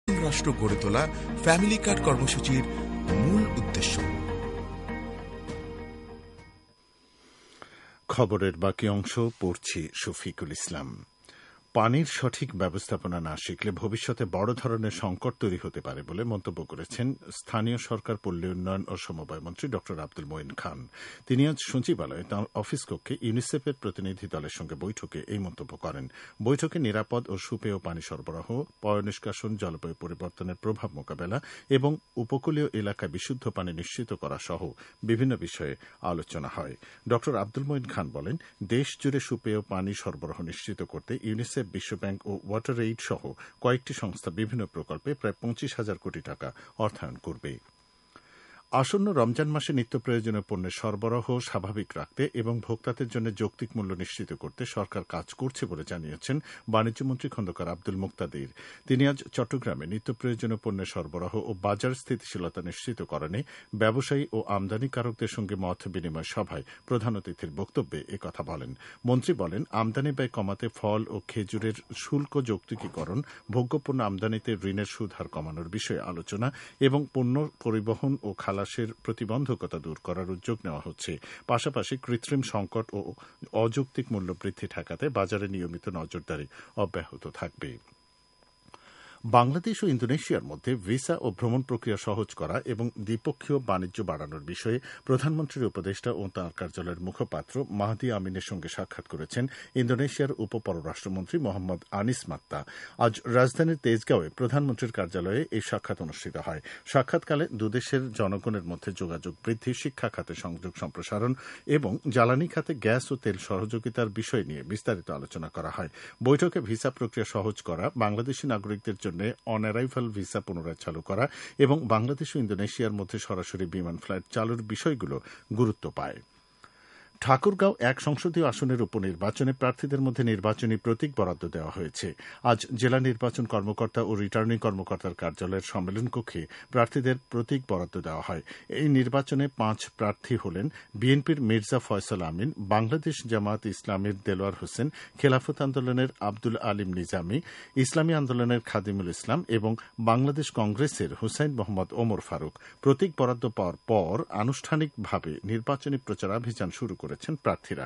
রাষ্ট্র গড়ে তোলা ফ্যামিলি কার্ড কর্মসূচির মূল উদ্দেশ্য। খবরের বাকি অংশ পড়ছি শফিকুল ইসলাম। পানির সঠিক ব্যবস্থাপনা না শিখলে ভবিষ্যতে বড় ধরনের সংকট তৈরি হতে পারে বলে মন্তব্য করেছেন স্থানীয় সরকার, পল্লী উন্নয়ন ও সমবায় মন্ত্রী ড আব্দুল মঈন খান। তিনি আজ সচিবালয়ে তাঁর অফিস কক্ষে ইউনিসেফের প্রতিনিধি দলের সঙ্গে বৈঠকে এই মন্তব্য করেন। বৈঠকে নিরাপদ ও সুপেয় পানি সরবরাহ, পয়ঃনিষ্কাশন, জলবায়ু পরিবর্তনের প্রভাব মোকাবেলা এবং উপকূলীয় এলাকায় বিশুদ্ধ পানি নিশ্চিত করা সহ বিভিন্ন বিষয়ে আলোচনা হয়। ড আব্দুল মঈন খান বলেন, দেশ জুড়ে সুপেয় পানি সরবরাহ নিশ্চিত করতে ইউনিসেফ, বিশ্বব্যাংক ও ওয়াটার এইড সহ কয়েকটি সংস্থা বিভিন্ন প্রকল্পে প্রায় 25,000 কোটি টাকা অর্থায়ন করবে। আসন্ন রমজান মাসে নিত্য প্রয়োজনীয় পণ্যের সরবরাহ স্বাভাবিক রাখতে এবং ভোক্তাদের জন্য যৌক্তিক মূল্য নিশ্চিত করতে সরকার কাজ করছে বলে জানিয়েছেন বাণিজ্যমন্ত্রী খন্দকার আব্দুল মুক্তাদির। তিনি আজ চট্টগ্রামে নিত্য প্রয়োজনীয় পণ্যের সরবরাহ ও বাজার স্থিতিশীলতা নিশ্চিত করণে ব্যবসায়ী ও আমদানিকারকদের সঙ্গে মত বিনিময় সভায় প্রধান অতিথির বক্তব্যে একথা বলেন। মন্ত্রী বলেন, আমদানি ব্যয় কমাতে ফল ও খেজুরের শুল্ক যৌক্তিকীকরণ, ভোগ্যপণ্য আমদানিতে ঋণের সুদ হার কমানোর বিষয়ে আলোচনা এবং পণ্য পরিবহন ও খালাসের প্রতিবন্ধকতা দূর করার উদ্যোগ নেওয়া হচ্ছে। পাশাপাশি কৃত্রিম সংকট ও অযৌক্তিক মূল্য বৃদ্ধি ঠেকাতে বাজারে নিয়মিত নজরদারি অব্যাহত থাকবে। বাংলাদেশ ও ইন্দোনেশিয়ার মধ্যে ভিসা ও ভ্রমণ প্রক্রিয়া সহজ করা এবং দ্বিপক্ষীয় বাণিজ্য বাড়ানোর বিষয়ে প্রধানমন্ত্রীর উপদেষ্টা ও তাঁর কার্যালয়ের মুখপাত্র মাহদি আমিনের সঙ্গে সাক্ষাৎ করেছেন ইন্দোনেশিয়ার উপপররাষ্ট্রমন্ত্রী মোহাম্মদ আনিস মাত্তা। আজ রাজধানীর তেজগাঁওয়ে প্রধানমন্ত্রীর কার্যালয়ে এই সাক্ষাৎ অনুষ্ঠিত হয়। সাক্ষাৎকালে দুদেশের জনগণের মধ্যে যোগাযোগ বৃদ্ধি, শিক্ষা খাতে সংযোগ সম্প্রসারণ এবং জ্বালানি খাতে গ্যাস ও তেল সহযোগিতার বিষয় নিয়ে বিস্তারিত আলোচনা করা হয়। বৈঠকে ভিসা প্রক্রিয়া সহজ করা, বাংলাদেশি নাগরিকদের জন্য অন অ্যারাইভাল ভিসা পুনরায় চালু করা এবং বাংলাদেশ ও ইন্দোনেশিয়ার মধ্যে সরাসরি বিমান ফ্লাইট চালুর বিষয়গুলো গুরুত্ব পায়। ঠাকুরগাঁও 1 সংসদীয় আসনের উপনির্বাচনে প্রার্থীদের মধ্যে নির্বাচনী প্রতীক বরাদ্দ দেওয়া হয়েছে। আজ জেলা নির্বাচন কর্মকর্তা ও রিটার্নিং কর্মকর্তার কার্যালয়ের সম্মেলন কক্ষে প্রার্থীদের প্রতীক বরাদ্দ দেওয়া হয়। এই নির্বাচনে 5 প্রার্থী হলেন বিএনপির মির্জা ফয়সাল আমিন, বাংলাদেশ জামায়াত ইসলামীর দেলোয়ার হোসেন, খেলাফত আন্দোলনের আব্দুল আলিম নিজামী, ইসলামী আন্দোলনের খাদিমুল ইসলাম এবং বাংলাদেশ কংগ্রেসের হুসাইন মোহাম্মদ ওমর ফারুক। প্রতীক বরাদ্দ পাওয়ার পর আনুষ্ঠানিকভাবে নির্বাচনী প্রচারাভিযান শুরু করেছেন প্রার্থীরা।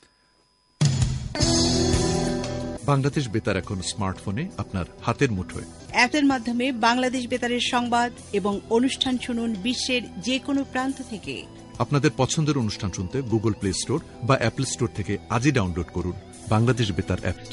বাংলাদেশ বেতার এখন স্মার্টফোনে আপনার হাতের মুঠোয়। অ্যাপের মাধ্যমে বাংলাদেশ বেতারের সংবাদ এবং অনুষ্ঠান শুনুন বিশ্বের যে কোনো প্রান্ত থেকে। আপনাদের পছন্দের অনুষ্ঠান শুনতে গুগল প্লে স্টোর বা অ্যাপল স্টোর থেকে আজই ডাউনলোড করুন বাংলাদেশ বেতার অ্যাপটি।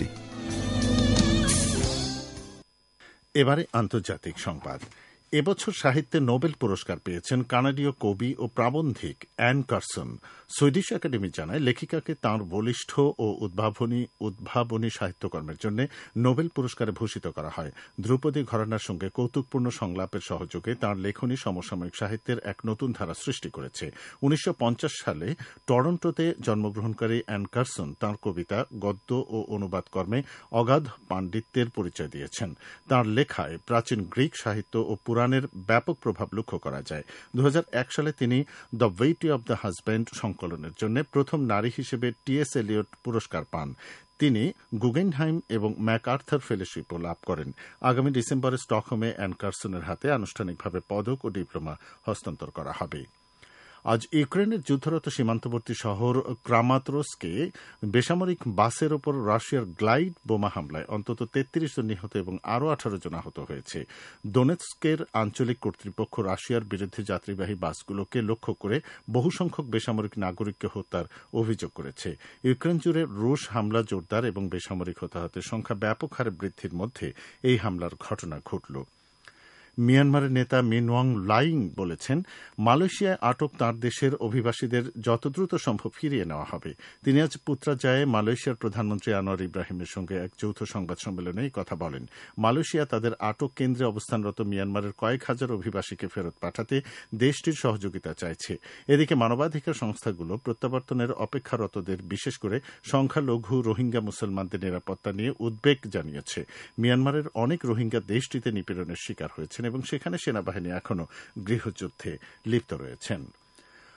এবারে আন্তর্জাতিক সংবাদ। এবছর সাহিত্যে নোবেল পুরস্কার পেয়েছেন কানাডীয় কবি ও প্রাবন্ধিক অ্যান কারসন। সুইডিশ একাডেমি জানায়, লেখিকাকে তাঁর বলিষ্ঠ ও উদ্ভাবনী সাহিত্যকর্মের জন্য নোবেল পুরস্কারে ভূষিত করা হয়। ধ্রুপদী ঘরানার সঙ্গে কৌতুকপূর্ণ সংলাপের সহযোগে তাঁর লেখনী সমসাময়িক সাহিত্যের এক নতুন ধারা সৃষ্টি করেছে। 1950 সালে টরন্টোতে জন্মগ্রহণকারী অ্যান কারসন তাঁর কবিতা, গদ্য ও অনুবাদ কর্মে অগাধ পাণ্ডিত্যের পরিচয় দিয়েছেন। তাঁর লেখায় প্রাচীন গ্রিক সাহিত্য ও পুরাণের ব্যাপক প্রভাব লক্ষ্য করা যায়। 2001 সালে তিনি দ্য ওয়েটি অব দ্য হাজব্যান্ড সংকলনের জন্য প্রথম নারী হিসেবে টি.এস. এলিয়ট পুরস্কার পান। তিনি গুগেনহাইম এবং ম্যাকআর্থার ফেলোশিপও লাভ করেন। আগামী ডিসেম্বরে স্টকহোমে অ্যান কারসনের হাতে আনুষ্ঠানিকভাবে পদক ও ডিপ্লোমা হস্তান্তর করা হবে। আজ ইউক্রেনের যুদ্ধরত সীমান্তবর্তী শহর ক্রামাতোরস্কে বেসামরিক বাসের ওপর রাশিয়ার গ্লাইড বোমা হামলায় অন্তত 33 জন নিহত এবং আরও 18 জন আহত হয়েছে। দোনেৎস্কের আঞ্চলিক কর্তৃপক্ষ রাশিয়ার বিরুদ্ধে যাত্রীবাহী বাসগুলোকে লক্ষ্য করে বহু সংখ্যক বেসামরিক নাগরিককে হত্যার অভিযোগ করেছে। ইউক্রেন জুড়ে রুশ হামলা জোরদার এবং বেসামরিক হতাহতের সংখ্যা ব্যাপক হারে বৃদ্ধির মধ্যে এই হামলার ঘটনা ঘটল। মিয়ানমারের নেতা মিন ওয়াং লাইং বলেছেন, মালয়েশিয়ায় আটক তাঁর দেশের অভিবাসীদের যত দ্রুত সম্ভব ফিরিয়ে নেওয়া হবে। তিনি আজ পুত্রাজায়ে মালয়েশিয়ার প্রধানমন্ত্রী আনোয়ার ইব্রাহিমের সঙ্গে এক যৌথ সংবাদ সম্মেলনে এই কথা বলেন। মালয়েশিয়া তাদের আটক কেন্দ্রে অবস্থানরত মিয়ানমারের কয়েক হাজার অভিবাসীকে ফেরত পাঠাতে দেশটির সহযোগিতা চাইছে। এদিকে মানবাধিকার সংস্থাগুলো প্রত্যাবর্তনের অপেক্ষারতদের, বিশেষ করে সংখ্যালঘু রোহিঙ্গা মুসলমানদের নিরাপত্তা নিয়ে উদ্বেগ জানিয়েছে। মিয়ানমারের অনেক রোহিঙ্গা দেশটিতে নিপীড়নের শিকার হয়েছেন এবং সেখানে সেনাবাহিনী এখনও গৃহযুদ্ধে লিপ্ত রয়েছেন।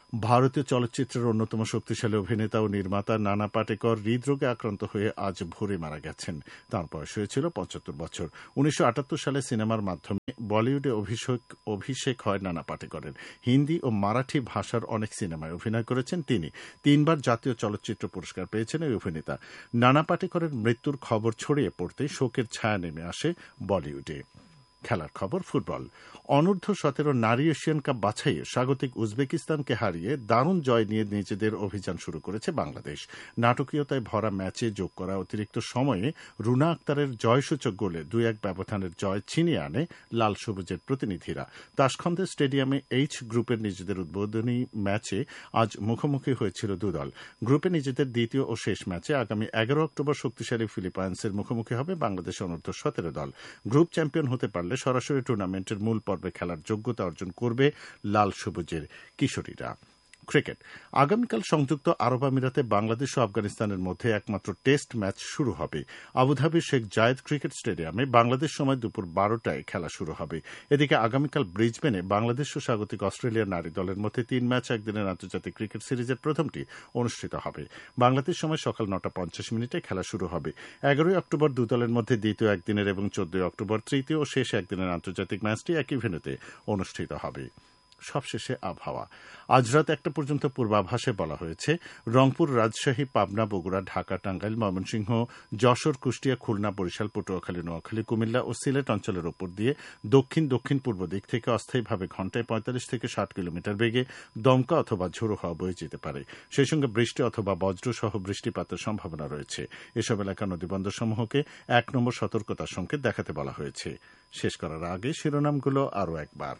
ভারতীয় চলচ্চিত্রের অন্যতম শক্তিশালী অভিনেতা ও নির্মাতা নানা পাটেকর হৃদরোগে আক্রান্ত হয়ে আজ ভোরে মারা গেছেন। তাঁর বয়স হয়েছিল ৭৫ বছর। ১৯৭৮ সালে সিনেমার মাধ্যমে বলিউডে অভিষেক হয় নানা পাটেকরের। হিন্দি ও মারাঠি ভাষার অনেক সিনেমায় অভিনয় করেছেন তিনি। ৩ বার জাতীয় চলচ্চিত্র পুরস্কার পেয়েছেন এই অভিনেতা। নানা পাটেকরের মৃত্যুর খবর ছড়িয়ে পড়তেই শোকের ছায়া নেমে আসে বলিউডে। খেলার খবর ফুটবল। অনূর্ধ্ব-১৭ নারী এশিয়ান কাপ বাছাইয়ে স্বাগতিক উজবেকিস্তানকে হারিয়ে দারুণ জয় নিয়ে নিজেদের অভিযান শুরু করেছে বাংলাদেশ। নাটকীয়তায় ভরা ম্যাচে যোগ করা অতিরিক্ত সময়ে রুনা আক্তারের জয়সূচক গোলে ২-১ ব্যবধানের জয় ছিনিয়ে আনে লাল সবুজের প্রতিনিধিরা। তাশখন্দে স্টেডিয়ামে এইচ গ্রুপের নিজেদের উদ্বোধনী ম্যাচে আজ মুখোমুখি হয়েছিল দুদল। গ্রুপে নিজেদের দ্বিতীয় ও শেষ ম্যাচে আগামী ১১ অক্টোবর শক্তিশালী ফিলিপাইন্সের মুখোমুখি হবে বাংলাদেশ অনূর্ধ্ব-১৭ দল। গ্রুপ চ্যাম্পিয়ন হতে পারলে সরাসরি টুর্নামেন্টের মূল পর্বে খেলার যোগ্যতা অর্জন করবে লাল সবুজের কিশোরীরা। ক্রিকেট। আগামীকাল সংযুক্ত আরব আমিরাতে বাংলাদেশ ও আফগানিস্তানের মধ্যে একমাত্র টেস্ট ম্যাচ শুরু হবে। আবুধাবির শেখ জায়েদ ক্রিকেট স্টেডিয়ামে বাংলাদেশ সময় দুপুর ১২টায় খেলা শুরু হবে। এদিকে আগামীকাল ব্রিসবেনে বাংলাদেশ ও স্বাগতিক অস্ট্রেলিয়ার নারী দলের মধ্যে ৩ ম্যাচ একদিনের আন্তর্জাতিক ক্রিকেট সিরিজের প্রথমটি অনুষ্ঠিত হবে। বাংলাদেশ সময় সকাল ৯টা৫০ খেলা শুরু হবে। ১১ অক্টোবর দু দলের মধ্যে দ্বিতীয় একদিনের এবং ১৪ অক্টোবর তৃতীয় ও শেষ একদিনের আন্তর্জাতিক ম্যাচটি একই ভেন্যুতে অনুষ্ঠিত হবে। সবশেষে আবহাওয়া। আজ রাত ১টা পর্যন্ত পূর্বাভাসে বলা হয়েছে রংপুর, রাজশাহী, পাবনা, বগুড়া, ঢাকা, টাঙ্গাইল, ময়মনসিংহ, যশোর, কুষ্টিয়া, খুলনা, বরিশাল, পটুয়াখালী, নোয়াখালী, কুমিল্লা ও সিলেট অঞ্চলের উপর দিয়ে দক্ষিণ পূর্ব দিক থেকে অস্থায়ীভাবে ঘণ্টায় ৪৫ থেকে ৬০ কিলোমিটার বেগে দমকা অথবা ঝোড়ো হাওয়া বয়ে যেতে পারে। সেই সঙ্গে বৃষ্টি অথবা বজ্রসহ বৃষ্টিপাতের সম্ভাবনা রয়েছে। এসব এলাকা নদীবন্দরসমূহকে ১ নম্বর সতর্কতার সংকেত দেখাতে বলা হয়েছে। শেষ করার আগে শিরোনামগুলো আরও একবার।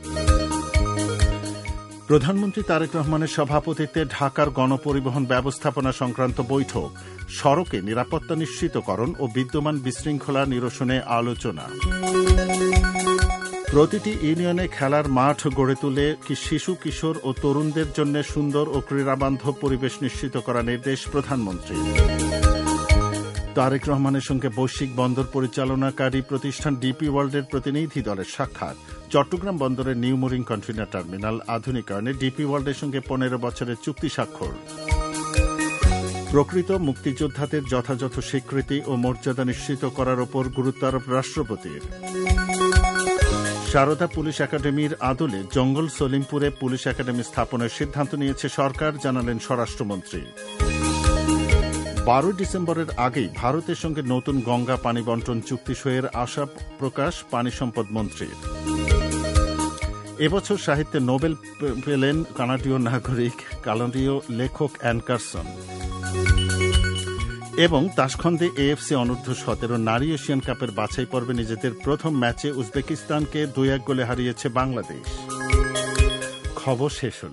প্রধানমন্ত্রী তারেক রহমানের সভাপতিত্বে ঢাকার গণপরিবহন ব্যবস্থাপনা সংক্রান্ত বৈঠক। সড়কে নিরাপত্তা নিশ্চিতকরণ ও বিদ্যমান বিশৃঙ্খলা নিরসনে আলোচনা। প্রতিটি ইউনিয়নে খেলার মাঠ গড়ে তুলে শিশু, কিশোর ও তরুণদের জন্য সুন্দর ও ক্রীড়াবান্ধব পরিবেশ নিশ্চিত করার নির্দেশ প্রধানমন্ত্রী। তারেক রহমানের সঙ্গে বৈশ্বিক বন্দর পরিচালনাকারী প্রতিষ্ঠান ডিপি ওয়ার্ল্ডের প্রতিনিধি দলের সাক্ষাৎ। চট্টগ্রাম বন্দরের new mooring container terminal আধুনিকায়নে DP ওয়ার্ল্ডের সঙ্গে ১৫ বছরের চুক্তি স্বাক্ষর। প্রকৃত মুক্তিযোদ্ধাদের যথাযথ স্বীকৃতি ও মর্যাদা নিশ্চিত করার ওপর গুরুত্ব আরোপ রাষ্ট্রপতির। সারদা পুলিশ একাডেমির আদলে জঙ্গল সলিমপুরে পুলিশ একাডেমি স্থাপনের সিদ্ধান্ত নিয়েছে সরকার, জানালেন স্বরাষ্ট্রমন্ত্রী। ১২ ডিসেম্বরের আগেই ভারতের সঙ্গে নতুন গঙ্গা পানি বন্টন চুক্তি সইয়ের আশা প্রকাশ পানি সম্পদ মন্ত্রীর। এবছর সাহিত্যে নোবেল পেলেন কানাডীয় লেখক অ্যান কারসন। এবং তাশখন্দে এএফসি অনূর্ধ্ব-১৭ নারী এশিয়ান কাপের বাছাই পর্বে নিজেদের প্রথম ম্যাচে উজবেকিস্তানকে ২-১ গোলে হারিয়েছে বাংলাদেশ। খবর শেষ হল।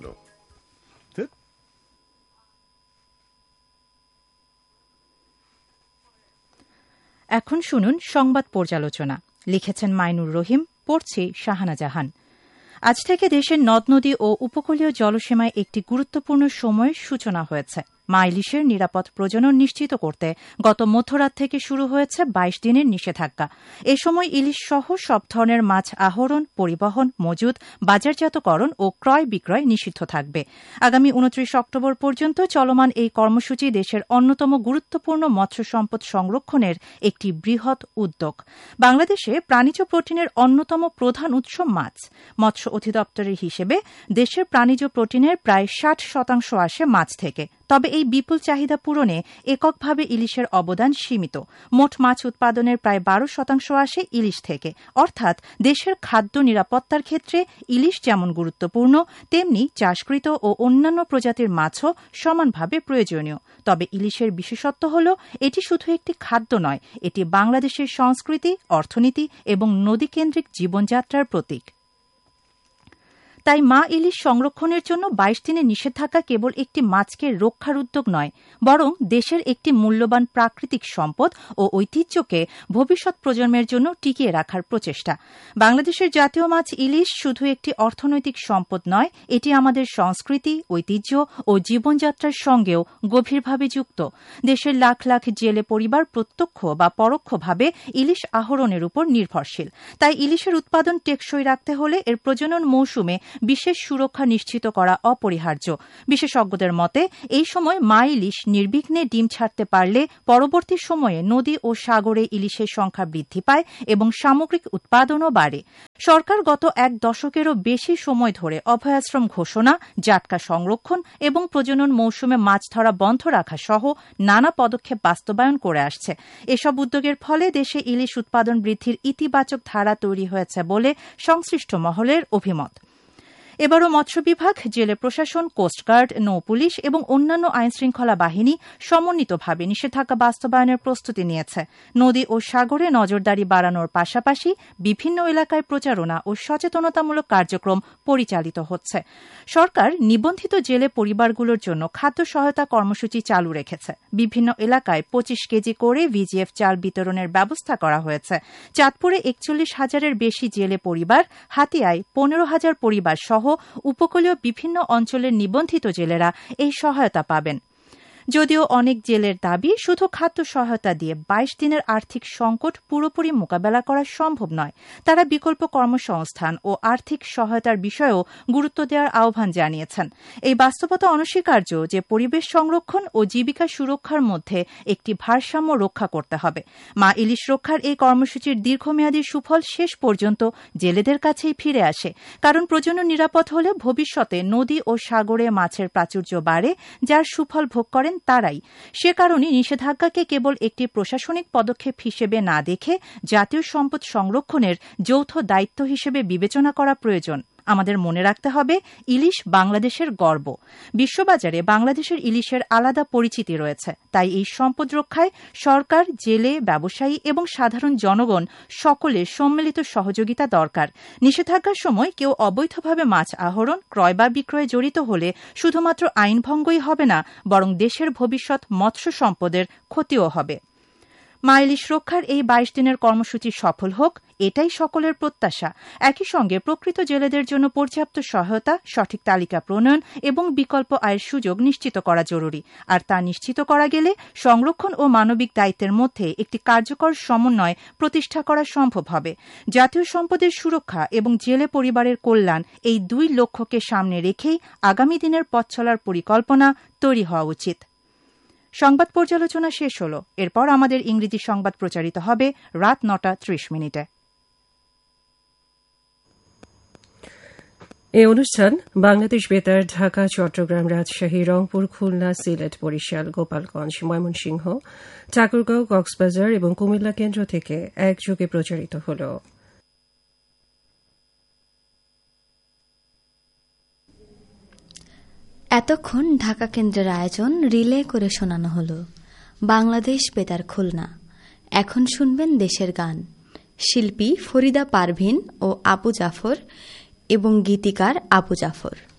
এখন শুনুন সংবাদ পর্যালোচনা। লিখেছেন মাইনুর রহিম, পড়ছি শাহানা জাহান। আজ থেকে দেশের নদ নদী ও উপকূলীয় জলসীমায় একটি গুরুত্বপূর্ণ সময়ের সূচনা হয়েছে। মা ইলিশের নিরাপদ প্রজনন নিশ্চিত করতে গত মধ্যরাত থেকে শুরু হয়েছে ২২ দিনের নিষেধাজ্ঞা। এ সময় ইলিশ সহ সব ধরনের মাছ আহরণ, পরিবহন, মজুত, বাজারজাতকরণ ও ক্রয় বিক্রয় নিষিদ্ধ থাকবে। আগামী ২৯ অক্টোবর পর্যন্ত চলমান এই কর্মসূচি দেশের অন্যতম গুরুত্বপূর্ণ মৎস্য সম্পদ সংরক্ষণের একটি বৃহৎ উদ্যোগ। বাংলাদেশে প্রাণীজ প্রোটিনের অন্যতম প্রধান উৎস মাছ। মৎস্য অধিদপ্তরের হিসেবে দেশের প্রাণীজ প্রোটিনের প্রায় ৬০% আসে মাছ থেকে। তবে এই বিপুল চাহিদা পূরণে এককভাবে ইলিশের অবদান সীমিত। মোট মাছ উৎপাদনের প্রায় ১২% আসে ইলিশ থেকে। অর্থাৎ দেশের খাদ্য নিরাপত্তার ক্ষেত্রে ইলিশ যেমন গুরুত্বপূর্ণ, তেমনি চাষকৃত ও অন্যান্য প্রজাতির মাছও সমানভাবে প্রয়োজনীয়। তবে ইলিশের বিশেষত্ব হল এটি শুধু একটি খাদ্য নয়, এটি বাংলাদেশের সংস্কৃতি, অর্থনীতি এবং নদীকেন্দ্রিক জীবনযাত্রার প্রতীক। তাই মা ইলিশ সংরক্ষণের জন্য ২২ দিনের নিষেধাজ্ঞা কেবল একটি মাছকে রক্ষার উদ্যোগ নয়, বরং দেশের একটি মূল্যবান প্রাকৃতিক সম্পদ ও ঐতিহ্যকে ভবিষ্যৎ প্রজন্মের জন্য টিকিয়ে রাখার প্রচেষ্টা। বাংলাদেশের জাতীয় মাছ ইলিশ শুধু একটি অর্থনৈতিক সম্পদ নয়, এটি আমাদের সংস্কৃতি, ঐতিহ্য ও জীবনযাত্রার সঙ্গেও গভীরভাবে যুক্ত। দেশের লাখ লাখ জেলে পরিবার প্রত্যক্ষ বা পরোক্ষভাবে ইলিশ আহরণের উপর নির্ভরশীল। তাই ইলিশের উৎপাদন টেকসই রাখতে হলে এর প্রজনন মৌসুমে বিশেষ সুরক্ষা নিশ্চিত করা অপরিহার্য। বিশেষজ্ঞদের মতে এই সময় মা ইলিশ নির্বিঘ্নে ডিম ছাড়তে পারলে পরবর্তী সময়ে নদী ও সাগরে ইলিশের সংখ্যা বৃদ্ধি পায় এবং সামগ্রিক উৎপাদনও বাড়ে। সরকার গত এক দশকেরও বেশি সময় ধরে অভয়াশ্রম ঘোষণা, জাটকা সংরক্ষণ এবং প্রজনন মৌসুমে মাছ ধরা বন্ধ রাখা সহ নানা পদক্ষেপ বাস্তবায়ন করে আসছে। এসব উদ্যোগের ফলে দেশে ইলিশ উৎপাদন বৃদ্ধির ইতিবাচক ধারা তৈরি হয়েছে বলে সংশ্লিষ্ট মহলের অভিমত। এবারও মৎস্য বিভাগ, জেলে প্রশাসন, কোস্টগার্ড, নৌপুলিশ এবং অন্যান্য আইনশৃঙ্খলা বাহিনী সমন্বিতভাবে নিষেধাজ্ঞা বাস্তবায়নের প্রস্তুতি নিয়েছে। নদী ও সাগরে নজরদারি বাড়ানোর পাশাপাশি বিভিন্ন এলাকায় প্রচারণা ও সচেতনতামূলক কার্যক্রম পরিচালিত হচ্ছে। সরকার নিবন্ধিত জেলে পরিবারগুলোর জন্য খাদ্য সহায়তা কর্মসূচি চালু রেখেছে। বিভিন্ন এলাকায় 25 কেজি করে ভিজিএফ চাল বিতরণের ব্যবস্থা করা হয়েছে। চাঁদপুরে 41,000-এর বেশি জেলে পরিবার, হাতিয়ায় 15,000 পরিবার সহ উপকূলীয় বিভিন্ন অঞ্চলের নিবন্ধিত জেলেরা এই সহায়তা পাবেন। যদিও অনেক জেলের দাবি শুধু খাদ্য সহায়তা দিয়ে 22 দিনের আর্থিক সংকট পুরোপুরি মোকাবেলা করা সম্ভব নয়। তারা বিকল্প কর্মসংস্থান ও আর্থিক সহায়তার বিষয়েও গুরুত্ব দেওয়ার আহ্বান জানিয়েছেন। এই বাস্তবতা অনস্বীকার্য যে পরিবেশ সংরক্ষণ ও জীবিকা সুরক্ষার মধ্যে একটি ভারসাম্য রক্ষা করতে হবে। মা ইলিশ রক্ষার এই কর্মসূচির দীর্ঘমেয়াদী সুফল শেষ পর্যন্ত জেলেদের কাছেই ফিরে আসে, কারণ প্রজনন নিরাপদ হলে ভবিষ্যতে নদী ও সাগরে মাছের প্রাচুর্য বাড়ে, যার সুফল ভোগ করেন তারাই। সে কারণে নিষেধাজ্ঞাকে কেবল একটি প্রশাসনিক পদক্ষেপ হিসেবে না দেখে জাতীয় সম্পদ সংরক্ষণের যৌথ দায়িত্ব হিসেবে বিবেচনা করা প্রয়োজন। আমাদের মনে রাখতে হবে, ইলিশ বাংলাদেশের গর্ব। বিশ্ববাজারে বাংলাদেশের ইলিশের আলাদা পরিচিতি রয়েছে। তাই এই সম্পদ রক্ষায় সরকার, জেলে, ব্যবসায়ী এবং সাধারণ জনগণ সকলের সম্মিলিত সহযোগিতা দরকার। নিষেধাজ্ঞার সময় কেউ অবৈধভাবে মাছ আহরণ, ক্রয় বা বিক্রয়ে জড়িত হলে শুধুমাত্র আইনভঙ্গই হবে না, বরং দেশের ভবিষ্যৎ মৎস্য সম্পদের ক্ষতিও হবে। মা ইলিশ রক্ষার এই 22 দিনের কর্মসূচি সফল হোক, এটাই সকলের প্রত্যাশা। একই সঙ্গে প্রকৃত জেলেদের জন্য পর্যাপ্ত সহায়তা, সঠিক তালিকা প্রণয়ন এবং বিকল্প আয়ের সুযোগ নিশ্চিত করা জরুরি। আর তা নিশ্চিত করা গেলে সংরক্ষণ ও মানবিক দায়িত্বের মধ্যে একটি কার্যকর সমন্বয় প্রতিষ্ঠা করা সম্ভব হবে। জাতীয় সম্পদের সুরক্ষা এবং জেলে পরিবারের কল্যাণ, এই দুই লক্ষ্যকে সামনে রেখেই আগামী দিনের পথ চলার পরিকল্পনা তৈরি হওয়া উচিত। সংবাদ পর্যালোচনা শেষ হল। এরপর আমাদের ইংরেজি সংবাদ প্রচারিত হবে রাত 9:30। এই অনুষ্ঠান বাংলাদেশ বেতার, ঢাকা, চট্টগ্রাম, রাজশাহী, রংপুর, খুলনা, সিলেট, বরিশাল, গোপালগঞ্জ, ময়মনসিংহ, ঠাকুরগাঁও, কক্সবাজার এবং কুমিল্লা কেন্দ্র থেকে একযোগে প্রচারিত হল। এতক্ষণ ঢাকা কেন্দ্রের আয়োজন রিলে করে শোনানো হল বাংলাদেশ বেতার খুলনা। এখন শুনবেন দেশের গান। শিল্পী ফরিদা পারভিন ও আপু জাফর এবং গীতিকার আপু জাফর।